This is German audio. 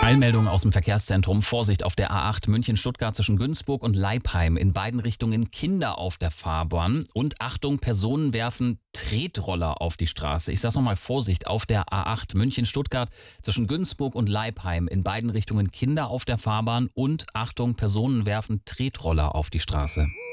Eilmeldung aus dem Verkehrszentrum. Vorsicht auf der A8 München-Stuttgart zwischen Günzburg und Leipheim. In beiden Richtungen Kinder auf der Fahrbahn. Und Achtung, Personen werfen Tretroller auf die Straße. Ich sag's nochmal, Vorsicht auf der A8 München-Stuttgart zwischen Günzburg und Leipheim. In beiden Richtungen Kinder auf der Fahrbahn. Und Achtung, Personen werfen Tretroller auf die Straße.